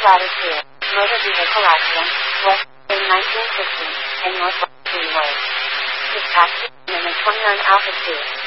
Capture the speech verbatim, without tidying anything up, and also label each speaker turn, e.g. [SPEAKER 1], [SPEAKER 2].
[SPEAKER 1] Ladder two, motor vehicle accident, West in nineteen sixty, in Northwest Freeway. Dispatch in the twenty-nine Alpha two.